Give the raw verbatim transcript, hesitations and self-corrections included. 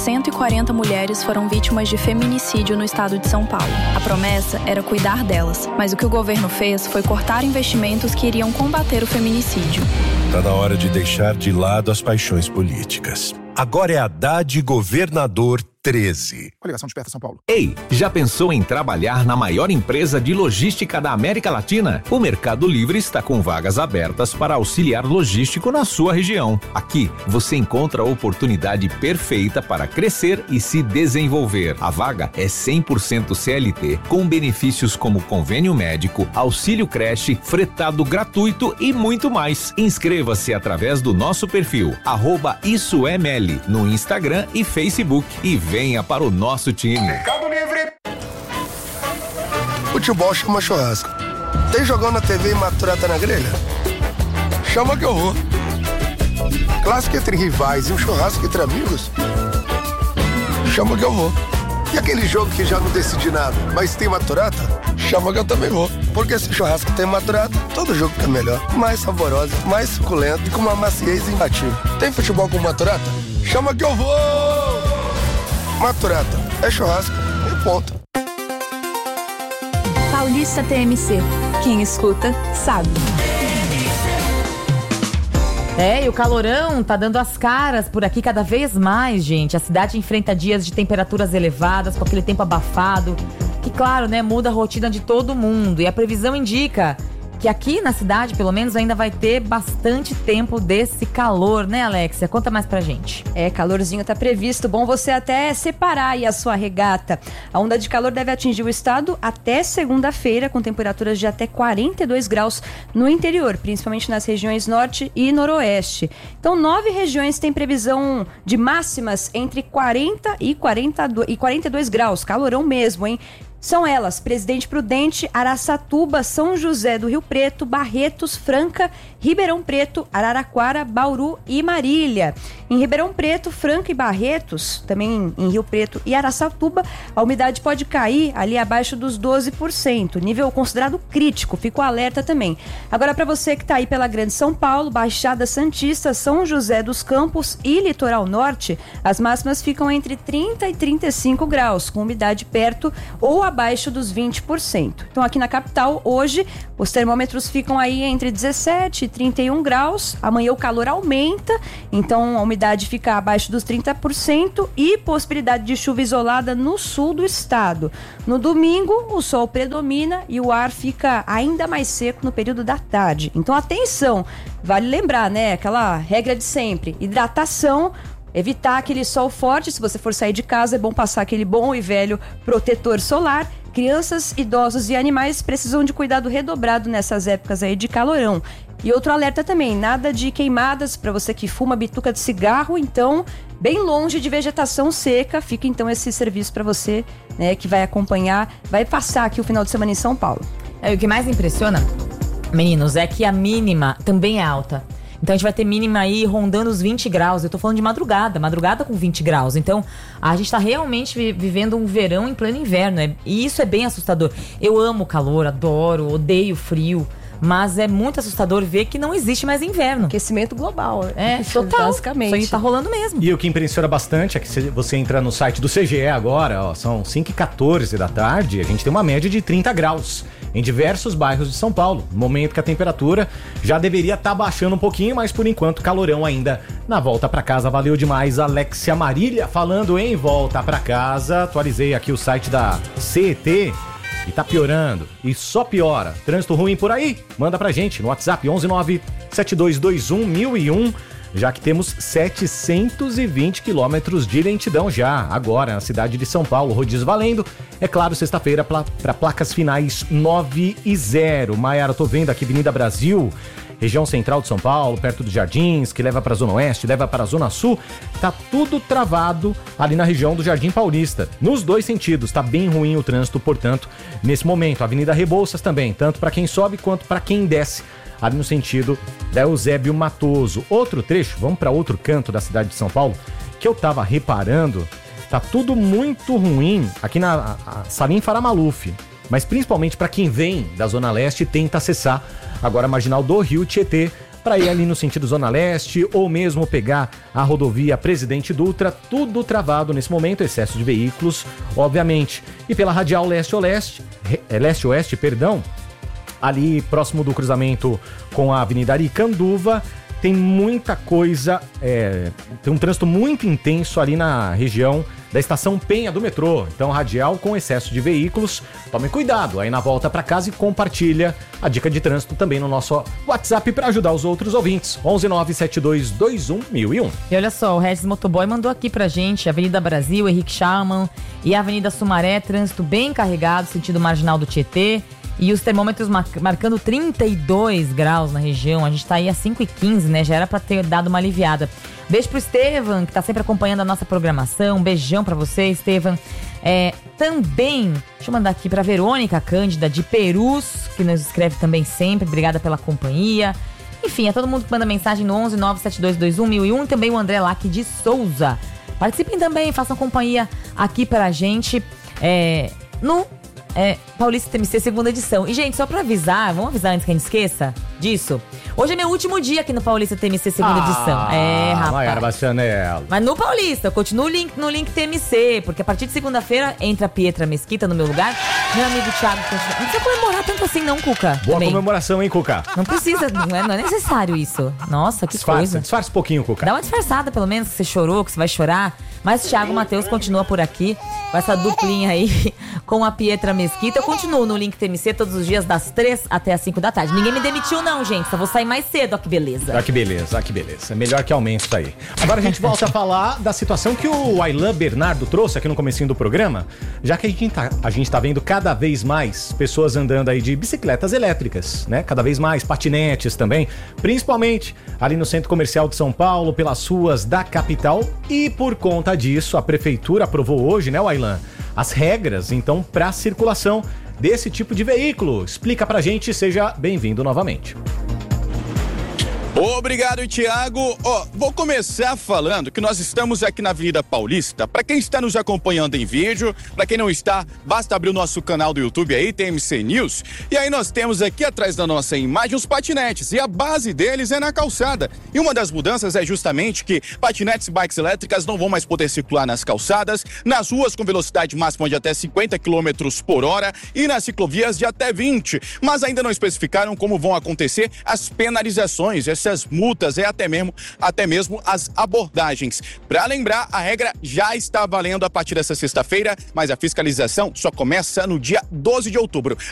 cento e quarenta mulheres foram vítimas de feminicídio no estado de São Paulo. A promessa era cuidar delas, mas o que o governo fez foi cortar investimentos que iriam combater o feminicídio. Está na hora de deixar de lado as paixões políticas. Agora é Haddad Governador treze. Coligação Desperta São Paulo. Ei, já pensou em trabalhar na maior empresa de logística da América Latina? O Mercado Livre está com vagas abertas para auxiliar logístico na sua região. Aqui, você encontra a oportunidade perfeita para crescer e se desenvolver. A vaga é cem por cento C L T, com benefícios como convênio médico, auxílio creche, fretado gratuito e muito mais. Inscreva-se através do nosso perfil, arroba Isso é Meli, no Instagram e Facebook, e venha para o nosso time. Mercado Livre. Futebol chama churrasco. Tem jogão na T V e maturata na grelha? Chama que eu vou. Clássico entre rivais e um churrasco entre amigos? Chama que eu vou. E aquele jogo que já não decidi nada, mas tem maturata? Chama que eu também vou. Porque se churrasco tem maturata, todo jogo fica melhor. Mais saborosa, mais suculento e com uma maciez imbatível. Tem futebol com maturata? Chama que eu vou! Maturata, é churrasco e ponto. Paulista T M C. Quem escuta, sabe. É, e o calorão tá dando as caras por aqui cada vez mais, gente. A cidade enfrenta dias de temperaturas elevadas, com aquele tempo abafado, que, claro, né, muda a rotina de todo mundo. E a previsão indica que aqui na cidade, pelo menos, ainda vai ter bastante tempo desse calor, né, Alexia? Conta mais pra gente. É, calorzinho tá previsto. Bom você até separar aí a sua regata. A onda de calor deve atingir o estado até segunda-feira, com temperaturas de até quarenta e dois graus no interior, principalmente nas regiões norte e noroeste. Então, nove regiões têm previsão de máximas entre quarenta e quarenta e dois graus. Calorão mesmo, hein? São elas: Presidente Prudente, Araçatuba, São José do Rio Preto, Barretos, Franca, Ribeirão Preto, Araraquara, Bauru e Marília. Em Ribeirão Preto, Franca e Barretos, também em Rio Preto e Araçatuba, a umidade pode cair ali abaixo dos doze por cento, nível considerado crítico, fica o alerta também. Agora, para você que está aí pela Grande São Paulo, Baixada Santista, São José dos Campos e Litoral Norte, as máximas ficam entre trinta e trinta e cinco graus, com umidade perto ou abaixo dos vinte por cento. Então, aqui na capital, hoje, os termômetros ficam aí entre dezessete e trinta e um graus. Amanhã o calor aumenta, então a umidade fica abaixo dos trinta por cento e possibilidade de chuva isolada no sul do estado. No domingo, o sol predomina e o ar fica ainda mais seco no período da tarde. Então, atenção, vale lembrar, né, aquela regra de sempre: hidratação, evitar aquele sol forte. Se você for sair de casa, é bom passar aquele bom e velho protetor solar. Crianças, idosos e animais precisam de cuidado redobrado nessas épocas aí de calorão. E outro alerta também: nada de queimadas para você que fuma bituca de cigarro, então bem longe de vegetação seca. Fica então esse serviço para você, né, que vai acompanhar, vai passar aqui o final de semana em São Paulo. É, o que mais impressiona, meninos, é que a mínima também é alta. Então a gente vai ter mínima aí rondando os vinte graus. Eu tô falando de madrugada, madrugada com vinte graus. Então a gente tá realmente vivendo um verão em pleno inverno. É, e isso é bem assustador. Eu amo o calor, adoro, odeio frio. Mas é muito assustador ver que não existe mais inverno. Aquecimento global. É, total. Basicamente. Isso aí tá rolando mesmo. E o que impressiona bastante é que se você entra no site do C G E agora, ó, são cinco e quatorze da tarde, a gente tem uma média de trinta graus em diversos bairros de São Paulo. No momento que a temperatura já deveria estar tá baixando um pouquinho, mas por enquanto calorão ainda na volta pra casa. Valeu demais, Alexia Marília. Falando em volta pra casa, atualizei aqui o site da C E T. E tá piorando, e só piora. Trânsito ruim por aí? Manda pra gente no WhatsApp onze nove sete dois dois um mil e um, já que temos setecentos e vinte quilômetros de lentidão já, agora na cidade de São Paulo. Rodízio valendo, é claro, sexta-feira para placas finais nove e zero. Maiara, tô vendo aqui Avenida Brasil, região central de São Paulo, perto dos Jardins, que leva para a Zona Oeste, leva para a Zona Sul, tá tudo travado ali na região do Jardim Paulista. Nos dois sentidos, tá bem ruim o trânsito, portanto, nesse momento. Avenida Rebouças também, tanto para quem sobe quanto para quem desce, ali no sentido da Eusébio Matoso. Outro trecho, vamos para outro canto da cidade de São Paulo, que eu tava reparando, tá tudo muito ruim aqui na a, a Salim Faramaluf, mas principalmente para quem vem da Zona Leste e tenta acessar agora a marginal do Rio Tietê. para ir ali no sentido Zona Leste ou mesmo pegar a rodovia Presidente Dutra, tudo travado nesse momento, excesso de veículos, obviamente. E pela Radial Leste-Oeste, Leste-Oeste, perdão, ali próximo do cruzamento com a Avenida Aricanduva, tem muita coisa, é, tem um trânsito muito intenso ali na região da estação Penha do metrô. Então, radial com excesso de veículos. Tome cuidado aí na volta para casa e compartilha a dica de trânsito também no nosso WhatsApp para ajudar os outros ouvintes. onze nove sete dois dois um mil e um. E olha só, o Regis Motoboy mandou aqui pra gente, Avenida Brasil, Henrique Schaumann e Avenida Sumaré, trânsito bem carregado, sentido marginal do Tietê. E os termômetros mar- marcando trinta e dois graus na região. A gente tá aí às cinco e quinze, né? Já era pra ter dado uma aliviada. Beijo pro Estevam, que tá sempre acompanhando a nossa programação. Um beijão pra você, Estevam. É, também, deixa eu mandar aqui pra Verônica Cândida, de Perus, que nos escreve também sempre. Obrigada pela companhia. Enfim, é todo mundo que manda mensagem no onze nove sete dois dois um mil e um. E também o André Lac de Souza. Participem também, façam companhia aqui pra gente é, no... É, Paulista T M C, segunda edição. E, gente, só pra avisar, vamos avisar antes que a gente esqueça disso. Hoje é meu último dia aqui no Paulista T M C, segunda ah, edição. É, rapaz. Maiara Bastianello. Mas no Paulista, eu continuo no link, no link T M C, porque a partir de segunda-feira entra a Pietra Mesquita no meu lugar. Meu amigo Thiago continua. Não precisa comemorar tanto assim, não, Cuca. Boa também. Comemoração, hein, Cuca? Não precisa, não é, não é necessário isso. Nossa, que disfarça, coisa. Disfarça um pouquinho, Cuca. Dá uma disfarçada, pelo menos, que você chorou, que você vai chorar. Mas Thiago Matheus continua por aqui, com essa duplinha aí, com a Pietra Mesquita. Eu continuo no link T M C todos os dias, das três até as cinco da tarde. Ninguém me demitiu, não, gente. Só vou sair mais cedo, ó que beleza. Ó que beleza, ó que beleza. Melhor que aumento isso aí. Agora a gente volta a falar da situação que o Aylan Bernardo trouxe aqui no comecinho do programa, já que a gente, tá, a gente tá vendo cada vez mais pessoas andando aí de bicicletas elétricas, né? Cada vez mais, patinetes também, principalmente ali no Centro Comercial de São Paulo, pelas ruas da capital. E por conta disso, a prefeitura aprovou hoje, né, Aylan, as regras, então, para circulação desse tipo de veículo. Explica pra gente, seja bem-vindo novamente. Obrigado, Thiago. Ó, vou começar falando que nós estamos aqui na Avenida Paulista. Para quem está nos acompanhando em vídeo, para quem não está, basta abrir o nosso canal do YouTube aí, T M C News. E aí nós temos aqui atrás da nossa imagem os patinetes, e a base deles é na calçada. E uma das mudanças é justamente que patinetes e bikes elétricas não vão mais poder circular nas calçadas, nas ruas com velocidade máxima de até cinquenta quilômetros por hora e nas ciclovias de até vinte. Mas ainda não especificaram como vão acontecer as penalizações, essas multas e até mesmo, até mesmo as abordagens. Para lembrar, a regra já está valendo a partir dessa sexta-feira, mas a fiscalização só começa no dia doze de outubro.